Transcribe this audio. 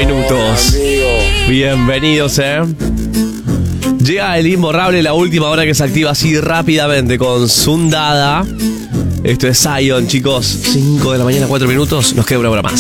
minutos. Bienvenidos, Llega el imborrable, la última hora que se activa así rápidamente con Sundada. Esto es Zion, chicos. 5 de la mañana, 4 minutos. Nos queda una hora más.